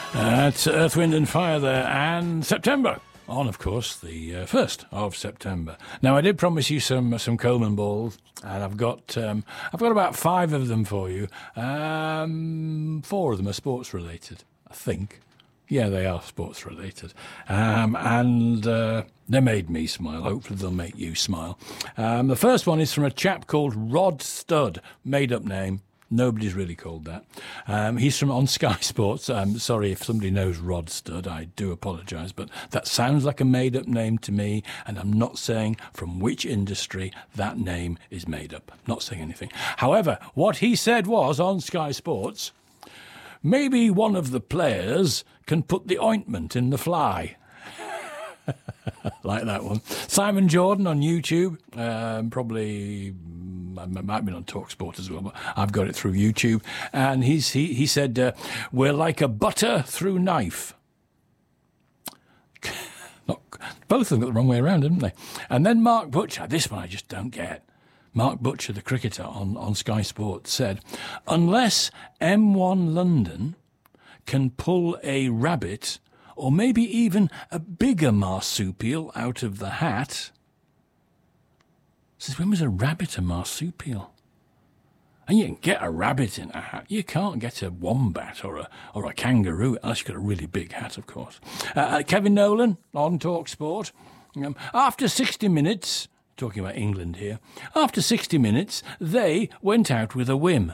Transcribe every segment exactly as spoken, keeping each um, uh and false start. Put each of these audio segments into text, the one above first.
That's Earth, Wind and Fire there, and September. On, of course, the uh, first of September. Now, I did promise you some some Coleman balls, and I've got um, I've got about five of them for you. Um, four of them are sports related, I think. Yeah, they are sports related, um, and uh, they made me smile. Hopefully, they'll make you smile. Um, the first one is from a chap called Rod Studd, made up name. Nobody's really called that. Um, he's from on Sky Sports. I'm sorry if somebody knows Rod Studd. I do apologise, but that sounds like a made-up name to me, and I'm not saying from which industry that name is made up. I'm not saying anything. However, what he said was on Sky Sports, maybe one of the players can put the ointment in the fly. Like that one. Simon Jordan on YouTube, um, probably I might have been on TalkSport as well, but I've got it through YouTube. And he's he he said, uh, "We're like a butter through knife." Not, both of them got the wrong way around, didn't they? And then Mark Butcher, this one I just don't get. Mark Butcher, the cricketer on, on Sky Sports, said, "Unless M one London can pull a rabbit, or maybe even a bigger marsupial out of the hat." Says, when was a rabbit a marsupial? And you can get a rabbit in a hat. You can't get a wombat or a or a kangaroo, unless you've got a really big hat, of course. Uh, Kevin Nolan on TalkSport. Um, after sixty minutes, talking about England here, after sixty minutes, they went out with a whim.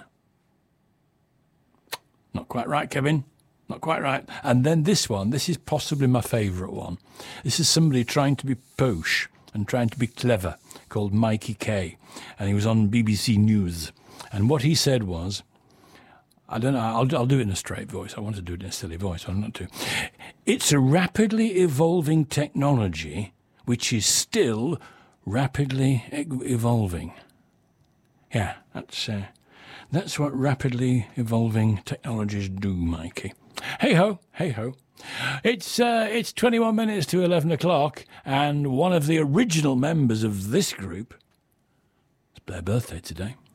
Not quite right, Kevin. Not quite right. And then this one, this is possibly my favourite one. This is somebody trying to be posh and trying to be clever, called Mikey Kay. And he was on B B C News. And what he said was, I don't know, I'll, I'll do it in a straight voice. I want to do it in a silly voice, I'm not to. It's a rapidly evolving technology which is still rapidly e- evolving. Yeah, that's uh, that's what rapidly evolving technologies do, Mikey. Hey-ho, hey-ho. It's uh, it's twenty-one minutes to eleven o'clock, and one of the original members of this group, it's their birthday today.